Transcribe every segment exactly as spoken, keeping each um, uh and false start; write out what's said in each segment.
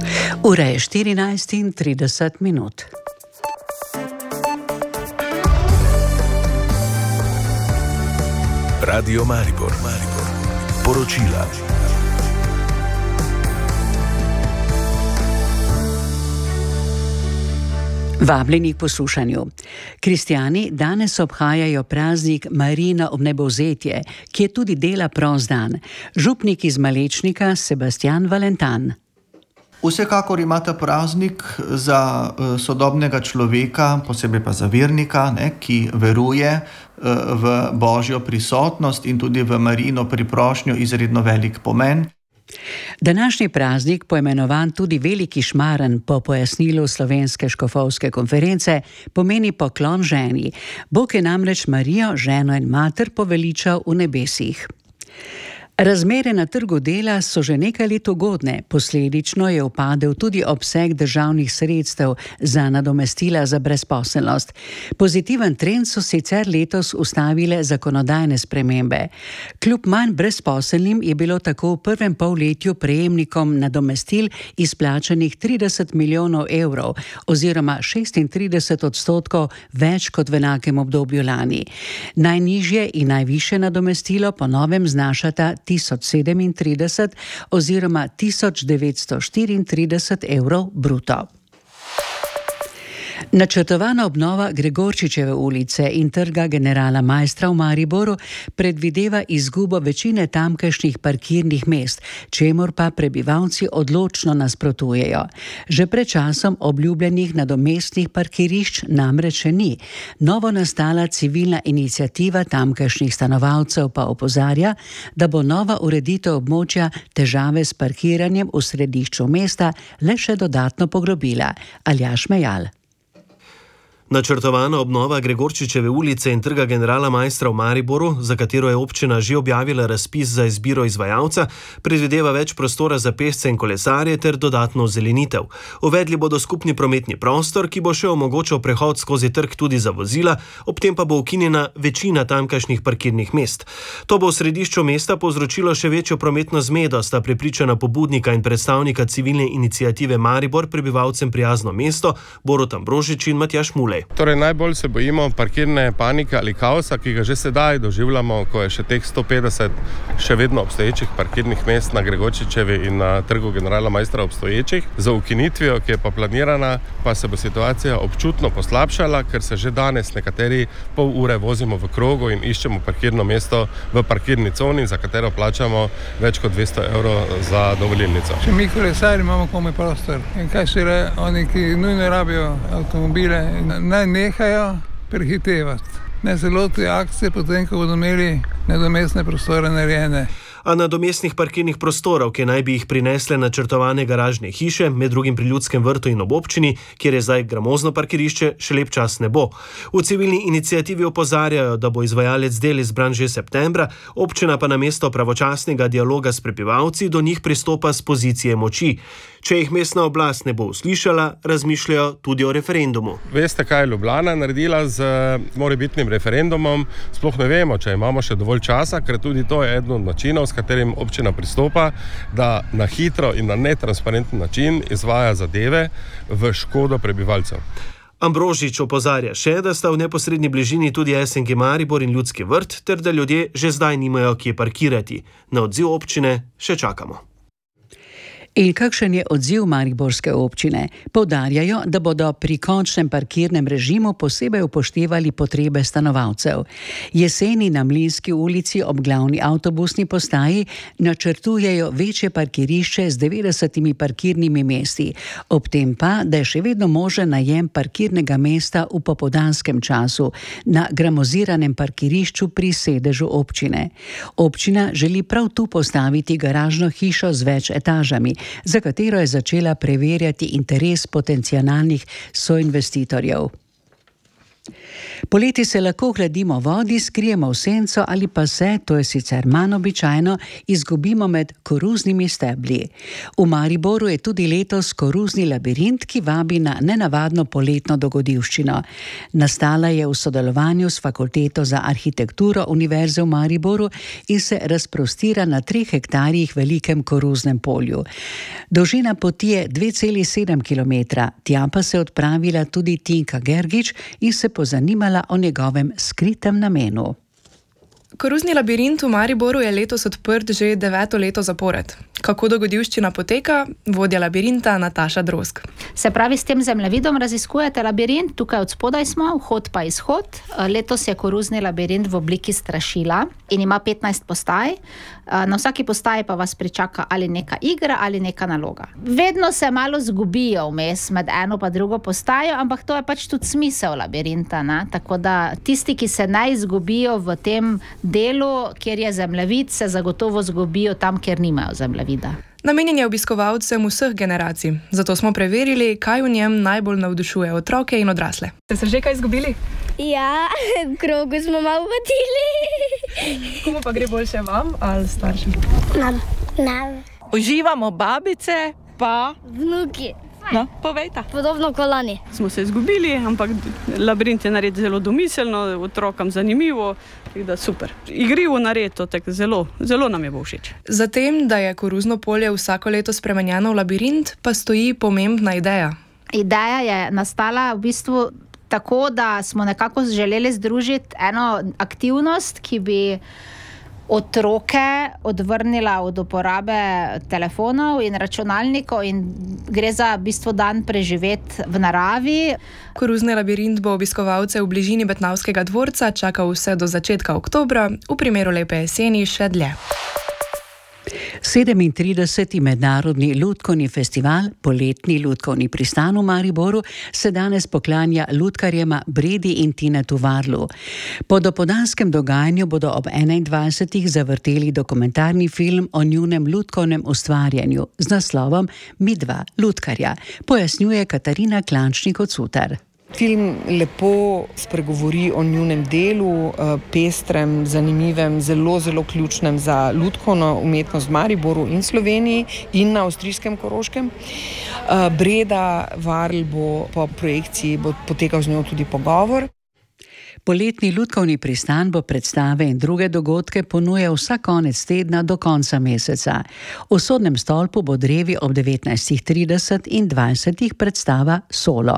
Ura je štirinajst in trideset minut. Radio Maribor, Maribor. Poročila. Vabljeni k poslušanju. Kristjani danes obhajajo praznik Marijino obnebovzetje, ki je tudi dela prost dan. Župnik iz Malečnika Sebastian Valentan. Vsekakor imate praznik za uh, sodobnega človeka, posebej pa za vernika, ne, ki veruje uh, v Božjo prisotnost in tudi v Marijino priprošnjo izredno velik pomen. Današnji praznik, poimenovan tudi Veliki šmaren po pojasnilu Slovenske škofovske konference, pomeni poklon ženi. Bog je namreč Marijo, ženo in mater, poveličal v nebesih. Razmere na trgu dela so že nekaj let ugodne, posledično je upadel tudi obseg državnih sredstev za nadomestila za brezposelnost. Pozitiven trend so sicer letos ustavile zakonodajne spremembe. Kljub manj brezposelnim je bilo tako v prvem polletju prejemnikom nadomestil izplačanih trideset milijonov evrov oziroma šestintrideset odstotkov več kot v enakem obdobju lani. Najnižje in najvišje nadomestilo po novem znašata tisoč sedemintrideset oziroma tisoč devetsto štiriintrideset evrov bruto. Načrtovana obnova Gregorčičeve ulice in trga Generala Maistra v Mariboru predvideva izgubo večine tamkajšnjih parkirnih mest, čemur pa prebivalci odločno nasprotujejo. Že pred časom obljubljenih nadomestnih parkirišč namreč še ni. Novo nastala civilna iniciativa tamkajšnjih stanovalcev pa opozarja, da bo nova ureditev območja težave s parkiranjem v središču mesta le še dodatno poglobila. Aljaž Mejal. Načrtovana obnova Gregorčičeve ulice in trga Generala Maistra v Mariboru, za katero je občina že objavila razpis za izbiro izvajalca, predvideva več prostora za pešce in kolesarje ter dodatno zelenitev. Uvedli bodo skupni prometni prostor, ki bo še omogočal prehod skozi trg tudi za vozila, ob tem pa bo ukinjena večina tamkajšnjih parkirnih mest. To bo v središču mesta povzročilo še večjo prometno zmedo, sta prepričana pobudnika in predstavnika civilne iniciative Maribor prebivalcem prijazno mesto, Borut Ambrožič in Matjaž Mulej. Torej, najbolj se bojimo parkirne panike ali kaosa, ki ga že sedaj doživljamo, ko je še teh sto petdeset še vedno obstoječih parkirnih mest na Gregorčičevi in na trgu Generala Maistra obstoječih. Za ukinitvijo, ki je pa planirana, pa se bo situacija občutno poslabšala, ker se že danes nekateri pol ure vozimo v krogu in iščemo parkirno mesto v parkirni coni, za katero plačamo več kot dvesto evrov za dovolilnico. Če mi kolesari imamo komaj prostor in kaj se re, oni, ki nujno rabijo avtomobile, naj nehajo prehitevati. Ne se lotijo akcije, potem, ko bodo imeli nadomestne prostore narejene. A nadomestnih parkirnih prostorov, ki naj bi jih prinesle načrtovane garažne hiše, med drugim pri Ljudskem vrtu in ob občini, kjer je zdaj gramozno parkirišče, še lep čas ne bo. V civilni iniciativi opozarjajo, da bo izvajalec del izbran že septembra, občina pa namesto pravočasnega dialoga s prebivalci do njih pristopa z pozicije moči. Če jih mestna oblast ne bo uslišala, razmišljajo tudi o referendumu. Veste, kaj je Ljubljana naredila z morebitnim referendumom? Sploh ne vemo, če imamo še dovolj časa, ker tudi to je eden od načinov, s katerim občina pristopa, da na hitro in na netransparenten način izvaja zadeve v škodo prebivalcev. Ambrožič opozarja še, da sta v neposredni bližini tudi S N G Maribor in Ljudski vrt, ter da ljudje že zdaj nimajo kje parkirati. Na odziv občine še čakamo. In kakšen je odziv mariborske občine? Poudarjajo, da bodo pri končnem parkirnem režimu posebej upoštevali potrebe stanovalcev. Jeseni na Mlinski ulici ob glavni avtobusni postaji načrtujejo večje parkirišče z devetdesetimi parkirnimi mesti. Ob tem pa, da je še vedno možen najem parkirnega mesta v popoldanskem času na gramoziranem parkirišču pri sedežu občine. Občina želi prav tu postaviti garažno hišo z več etažami, za katero je začela preverjati interes potencialnih soinvestitorjev. Poleti se lahko hladimo v vodi, skrijemo v senco ali pa se, to je sicer manj običajno, izgubimo med koruznimi stebli. V Mariboru je tudi letos koruzni labirint, ki vabi na nenavadno poletno dogodivščino. Nastala je v sodelovanju s Fakulteto za arhitekturo Univerze v Mariboru in se razprostira na treh hektarjih velikem koruznem polju. Dolžina poti je dve celi sedem kilometra, tja pa se je odpravila tudi Tinka Gergič in se pozanimala o njegovem skritem namenu. Koruzni labirint v Mariboru je letos odprt že deveto leto zapored. Kako dogodivščina poteka, vodja labirinta Nataša Drozg. Se pravi, s tem zemljevidom raziskujete labirint, tukaj od spodaj smo, vhod pa izhod. Letos je koruzni labirint v obliki strašila in ima petnajst postaj. Na vsaki postaji pa vas pričaka ali neka igra ali neka naloga. Vedno se malo zgubijo vmes med eno pa drugo postajo, ampak to je pač tudi smisel labirinta, ne? Tako da tisti, ki se ne izgubijo v tem delu, kjer je zemljevid, se zagotovo zgubijo tam, kjer nimajo zemljevida. Namenjen je obiskovalcem vseh generacij, zato smo preverili, kaj v njem najbolj navdušuje otroke in odrasle. Ste se že kaj izgubili? Ja, v krogu smo malo vodili. Komu pa gre boljše, vam ali staršem? Nam. Nam. Uživamo babice, pa vnuki. No, povejta. Podobno kot lani. Smo se izgubili, ampak labirint je nared zelo domiselno, otrokom zanimivo, tako da super. Igrivo naredo, tako zelo, zelo nam je bo všeč. Zatem, da je koruzno polje vsako leto spremenjeno v labirint, pa stoji pomembna ideja. Ideja je nastala v bistvu tako, da smo nekako želeli združiti eno aktivnost, ki bi otroke odvrnila od uporabe telefonov in računalnikov in gre za v bistvu dan preživeti v naravi. Koruzni labirint bo obiskovalce v bližini Betnavskega dvorca čakal vse do začetka oktobra, v primeru lepe jeseni še dlje. sedemintrideseti mednarodni lutkovni festival, poletni lutkovni pristan v Mariboru, se danes poklanja lutkarjema Bredi in Tinetu Varlu. Po dopoldanskem dogajanju bodo ob enaindvajsetih zavrteli dokumentarni film o njunem lutkovnem ustvarjanju z naslovom Midva, lutkarja, pojasnjuje Katarina Klančnik od Sutar. Film lepo spregovori o njunem delu, pestrem, zanimivem, zelo, zelo ključnem za lutkovno umetnost v Mariboru in Sloveniji in na avstrijskem Koroškem. Breda Varl bo po projekciji bo potekal z njo tudi pogovor. Poletni lutkovni pristan bo predstave in druge dogodke ponujal vsak konec tedna do konca meseca. V Sodnem stolpu bo drevi ob devetnajstih trideset in dvajsetih predstava Solo.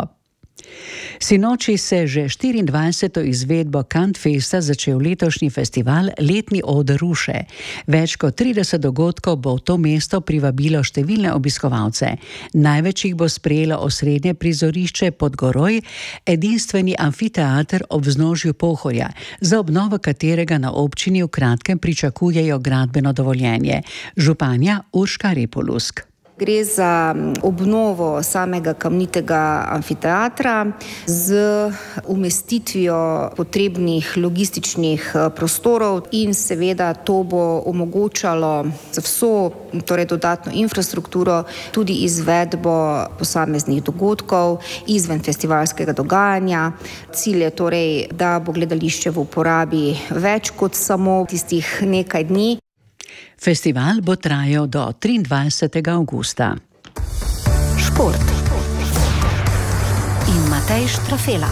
Sinoči se že štiriindvajseto izvedbo Kantfesta začel letošnji festival Letni oder Ruše. Več kot trideset dogodkov bo v to mesto privabilo številne obiskovalce. Največ jih bo sprejelo osrednje prizorišče Podgoroj, edinstveni amfiteater ob vznožju Pohorja, za obnovo katerega na občini v kratkem pričakujejo gradbeno dovoljenje. Županja Urška Repolusk. Gre za obnovo samega kamnitega amfiteatra z umestitvijo potrebnih logističnih prostorov in seveda to bo omogočalo za vso torej dodatno infrastrukturo tudi izvedbo posameznih dogodkov izven festivalskega dogajanja. Cilj je torej, da bo gledališče v uporabi več kot samo tistih nekaj dni. Festival bo trajal do triindvajsetega avgusta. Šport in Matej Štrafela.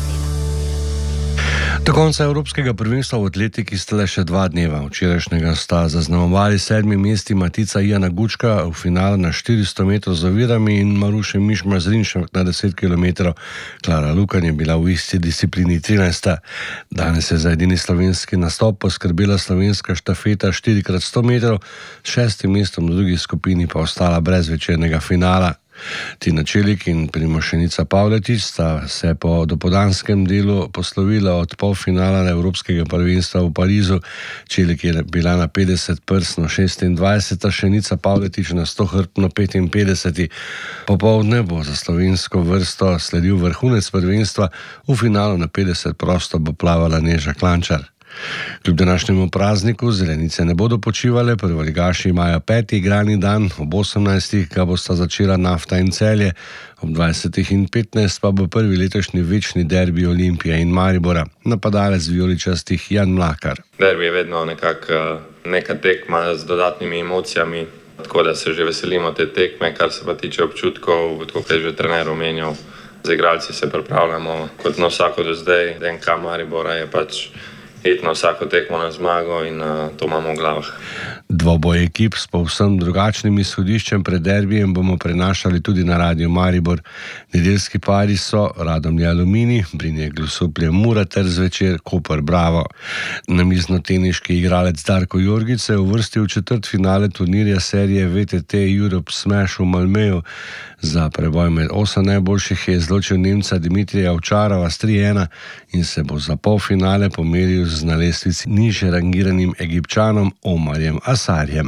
Do konca Evropskega prvenstva v atletiki sta le še dva dneva. Včerajšnjega sta zaznamovali sedmi mesti Matica Jana Gučka v finalu na štiristo metrov z ovirami in Maruše Mišma Zrinšek na deset kilometrov. Klara Lukan je bila v isti disciplini trinajsta. Danes je za edini slovenski nastop poskrbela slovenska štafeta štiri krat sto metrov, s šestim mestom v drugi skupini pa ostala brez večernega finala. Tina Čelik in Primošenica Pavletič sta se po dopoldanskem delu poslovila od polfinala Evropskega prvenstva v Parizu. Čelik je bila na petdeset prstno šestindvajseta, Šenica Pavletič na sto hrbtno petinpetdeseti. Popoldne bo za slovensko vrsto sledil vrhunec prvenstva, v finalu na petdeset prosto bo plavala Neža Klančar. Kljub današnjemu prazniku zelenice ne bodo počivale, prvoligaši imajo peti igrani dan, ob osemnajstih ga bosta začela Nafta in Celje, ob dvajsetih in petnajst pa bo prvi letošnji večni derbi Olimpije in Maribora, napadalec vijoličastih Jan Mlakar. Derbi je vedno nekako neka tekma z dodatnimi emocijami, tako da se že veselimo te tekme, kar se pa tiče občutkov, kot je že trener omenjal. Z igralci se pripravljamo kot na vsako do zdaj. D N K Maribora je pač iti na vsako tekmo na zmago in uh, to imamo v glavah. Dvoboj ekip s povsem drugačnim izhodiščem pred derbijem bomo prenašali tudi na Radio Maribor. Nedeljski pari so Radomlje Aluminij, Brinje Grosuplje Mura ter zvečer Koper Bravo. Namiznoteniški igralec Darko Jorgić se je uvrstil v četrtfinale turnirja serije V T T Europe Smash v Malmeju. Za preboj med osem najboljših je izločil Nemca Dimitrija Ovčarova s tri ena in se bo za polfinale pomeril z na lestvici nižje rangiranim Egipčanom Omarjem Asarjem.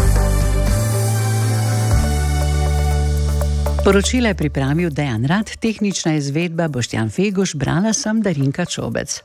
Poročila je pripravil Dejan Rad, tehnična izvedba Boštjan Feguš, brala sem Darinka Čobec.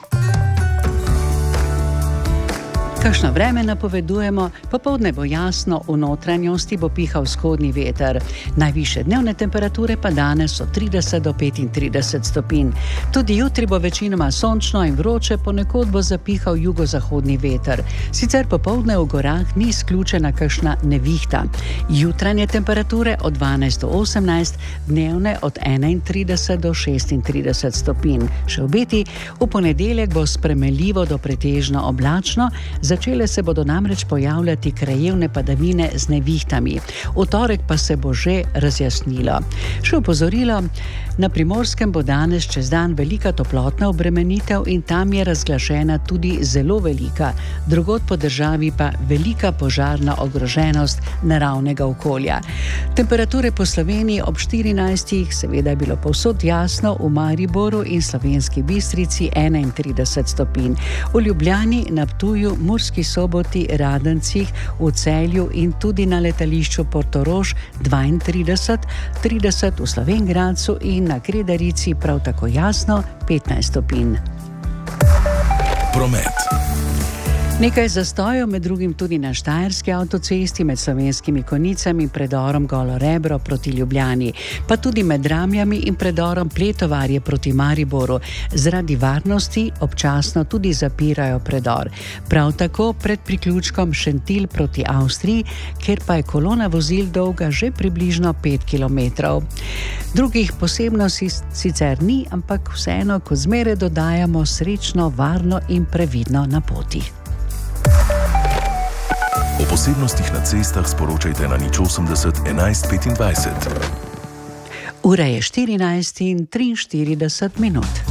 Kakšno vreme napovedujemo? Popoldne bo jasno, v notranjosti bo pihal vzhodni veter. Najvišje dnevne temperature pa danes so trideset do petintrideset stopinj. Tudi jutri bo večinoma sončno in vroče, ponekod bo zapihal jugozahodni veter. Sicer popoldne v gorah ni izključena kakšna nevihta. Jutranje temperature od dvanajst do osemnajst, dnevne od enaintrideset do šestintrideset stopinj. Še obeti, v ponedeljek bo spremenljivo do pretežno oblačno, začele se bodo namreč pojavljati krajevne padavine z nevihtami. V torek pa se bo že razjasnilo. Še opozorilo, na Primorskem bo danes čez dan velika toplotna obremenitev in tam je razglašena tudi zelo velika, drugod po državi pa velika požarna ogroženost naravnega okolja. Temperature po Sloveniji ob štirinajstih, seveda je bilo povsod jasno, v Mariboru in Slovenski Bistrici enaintrideset stopinj, v Ljubljani, na Ptuju, Murski Soboti, Radencih, v Celju in tudi na letališču Portorož dvaintrideset, trideset v Slovenj Gradcu in na Kredarici prav tako jasno petnajst stopinj. Promet. Nekaj zastojev, med drugim tudi na Štajerski avtocesti med Slovenskimi Konjicami in predorom Golo Rebro proti Ljubljani, pa tudi med Ramljami in predorom Pletovarje proti Mariboru. Zaradi varnosti občasno tudi zapirajo predor. Prav tako pred priključkom Šentilj proti Avstriji, kjer pa je kolona vozil dolga že približno pet kilometrov. Drugih posebnosti sicer ni, ampak vseeno kot zmeraj dodajamo srečno, varno in previdno na poti. O posebnostih na cestah sporočajte na nič osemdeset enajst petindvajset. Ura je štirinajst in triinštirideset minut.